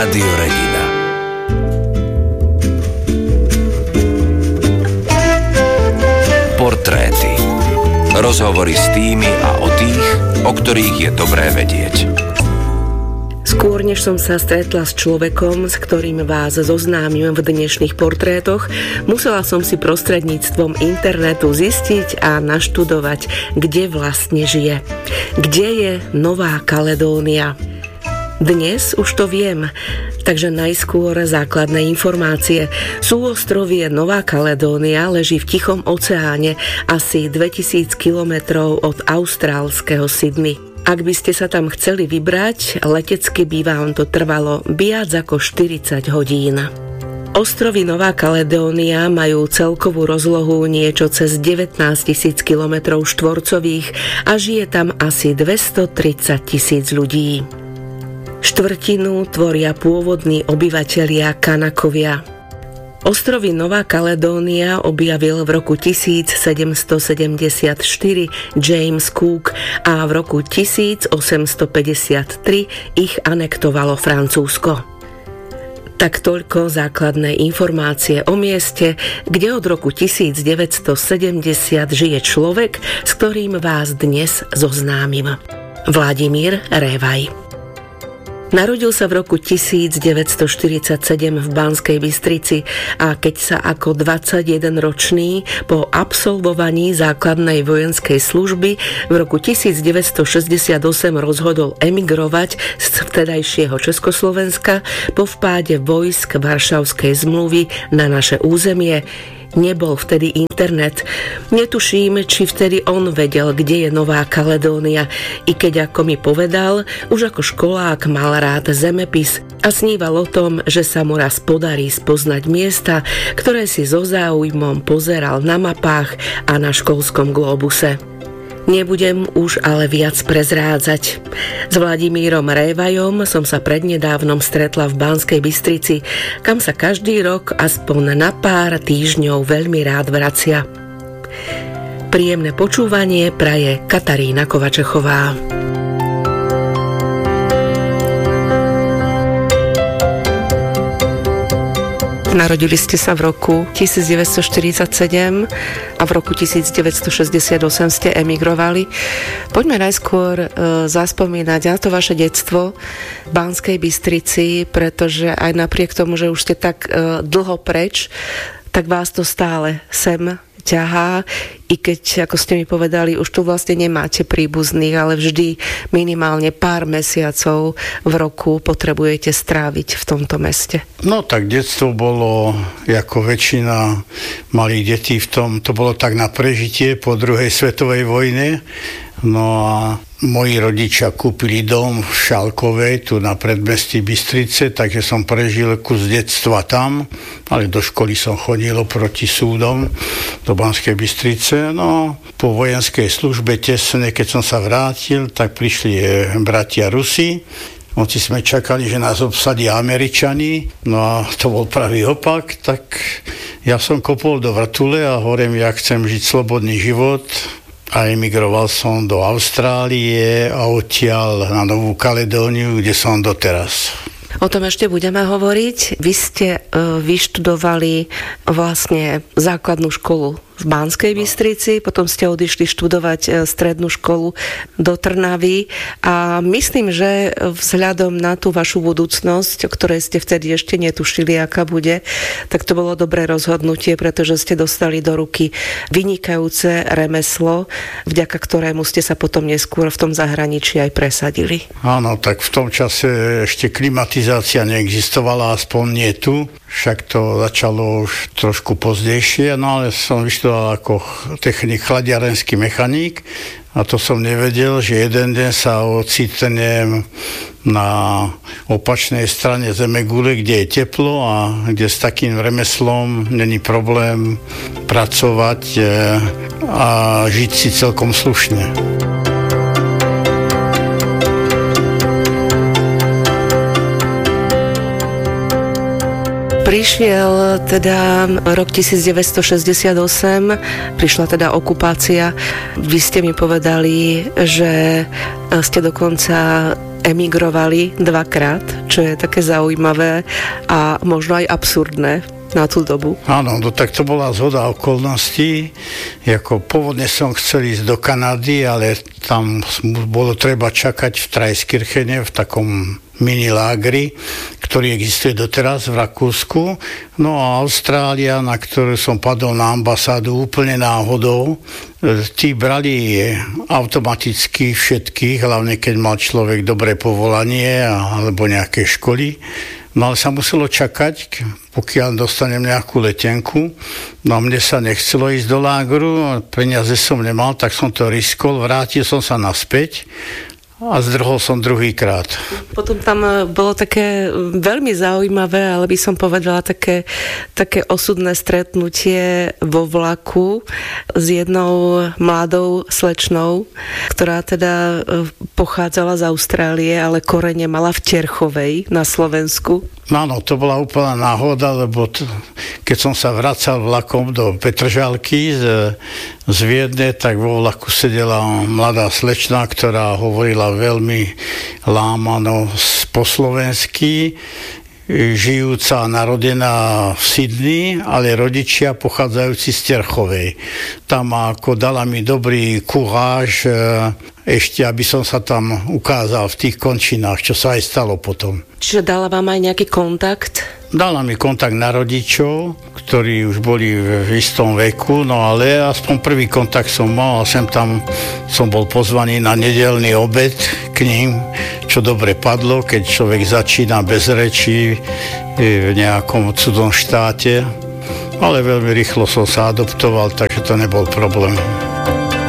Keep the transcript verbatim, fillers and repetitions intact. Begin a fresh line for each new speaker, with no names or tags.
Rádio Regina. Portréty. Rozhovory s tými a o tých, o ktorých je dobré vedieť.
Skôr než som sa stretla s človekom, s ktorým vás zoznámim v dnešných portrétoch, musela som si prostredníctvom internetu zistiť a naštudovať, kde vlastne žije. Kde je Nová Kaledónia? Dnes už to viem, takže najskôr základné informácie. Súostrovie Nová Kaledónia leží v Tichom oceáne asi dvetisíc kilometrov od austrálskeho Sydney. Ak by ste sa tam chceli vybrať, letecky by vám to trvalo viac ako štyridsať hodín. Ostrovy Nová Kaledónia majú celkovú rozlohu niečo cez devätnásť tisíc kilometrov štvorcových a žije tam asi dvestotridsať tisíc ľudí. Štvrtinu tvoria pôvodní obyvatelia Kanakovia. Ostrovy Nová Kaledónia objavil v roku tisícsedemstosedemdesiatštyri James Cook a v roku tisícosemstopäťdesiattri ich anektovalo Francúzsko. Tak toľko základné informácie o mieste, kde od roku tisícdeväťstosedemdesiat žije človek, s ktorým vás dnes zoznámim. Vladimír Révaj. Narodil sa v roku tisícdeväťstoštyridsaťsedem v Banskej Bystrici a keď sa ako dvadsaťjedenročný po absolvovaní základnej vojenskej služby v roku tisícdeväťstošesťdesiatosem rozhodol emigrovať z vtedajšieho Československa po vpáde vojsk Varšavskej zmluvy na naše územie, nebol vtedy internet. Netuším, či vtedy on vedel, kde je Nová Kaledónia, i keď, ako mi povedal, už ako školák mal rád zemepis a sníval o tom, že sa mu raz podarí spoznať miesta, ktoré si so záujmom pozeral na mapách a na školskom globuse. Nebudem už ale viac prezrádzať. S Vladimírom Révajom som sa prednedávnom stretla v Banskej Bystrici, kam sa každý rok aspoň na pár týždňov veľmi rád vracia. Príjemné počúvanie praje Katarína Kovačechová. Narodili ste sa v roku tisícdeväťstoštyridsaťsedem a v roku tisícdeväťstošesťdesiatosem ste emigrovali. Poďme najskôr e, zaspomínať na to vaše detstvo v Banskej Bystrici, pretože aj napriek tomu, že už ste tak e, dlho preč, tak vás to stále sem ťahá, i keď, ako ste mi povedali, už tu vlastne nemáte príbuzných, ale vždy minimálne pár mesiacov v roku potrebujete stráviť v tomto meste.
No tak detstvo bolo, ako väčšina malých detí v tom, to bolo tak na prežitie po druhej svetovej vojne. No a moji rodičia kúpili dom v Šálkovej, tu na predmestí Bystrice, takže som prežil kus detstva tam, ale do školy som chodil proti súdom do Banskej Bystrice. No, po vojenskej službe tesne, keď som sa vrátil, tak prišli bratia Rusi. Moci sme čakali, že nás obsadia Američani, no a to bol pravý opak, tak ja som kopol do vrtule a hovorím, ja chcem žiť slobodný život. A emigroval som do Austrálie a odtiaľ na Novú Kaledóniu, kde som doteraz.
O tom ešte budeme hovoriť. Vy ste uh, vyštudovali vlastne základnú školu v Banskej Bystrici, potom ste odišli študovať strednú školu do Trnavy a myslím, že vzhľadom na tú vašu budúcnosť, o ktorej ste vtedy ešte netušili, aká bude, tak to bolo dobré rozhodnutie, pretože ste dostali do ruky vynikajúce remeslo, vďaka ktorému ste sa potom neskôr v tom zahraničí aj presadili.
Áno, tak v tom čase ešte klimatizácia neexistovala, aspoň nie tu. Však to začalo už trošku pozdejšie, no ale som vyštudoval ako technik chladiarenský mechaník a to som nevedel, že jeden deň sa ocitnem na opačnej strane zemegule, kde je teplo a kde s takým remeslom není problém pracovať a žiť si celkom slušne.
Pri Prišiel teda rok devätnásťstošesťdesiatosem, prišla teda okupácia. Vy ste mi povedali, že ste dokonca emigrovali dvakrát, čo je také zaujímavé a možno aj absurdné na tú dobu.
Áno, no tak to bola zhoda okolností. Jako pôvodne som chcel ísť do Kanady, ale tam bolo treba čakať v Traiskirchene, v takom mini lágri, ktorý existuje doteraz v Rakúsku. No a Austrália, na ktorú som padol na ambasádu úplne náhodou, tí brali automaticky všetkých, hlavne keď mal človek dobré povolanie alebo nejaké školy. No ale sa muselo čakať, pokiaľ dostanem nejakú letenku. No a mne sa nechcelo ísť do lágru, peniaze som nemal, tak som to riskol, vrátil som sa naspäť a zdrhol som druhýkrát.
Potom tam bolo také veľmi zaujímavé, ale by som povedala také, také osudné stretnutie vo vlaku s jednou mladou slečnou, ktorá teda pochádzala z Austrálie, ale korene mala v Terchovej na Slovensku.
Áno, to bola úplná náhoda, lebo t- keď som sa vracal vlakom do Petržalky z, z Viedne, tak vo vlaku sedela mladá slečna, ktorá hovorila veľmi lámano po slovensky, žijúca, narodená v Sydney, ale rodičia pochádzajúci z Terchovej. Tam ako dala mi dobrý kuráž, ešte aby som sa tam ukázal v tých končinách, čo sa aj stalo potom.
Čiže dala vám aj nejaký kontakt?
Dala mi kontakt na rodičov, ktorí už boli v istom veku, no ale aspoň prvý kontakt som mal a sem tam som bol pozvaný na nedeľný obed k ním, čo dobre padlo, keď človek začína bez rečí v nejakom cudzom štáte, ale veľmi rýchlo som sa adoptoval, takže to nebol problém.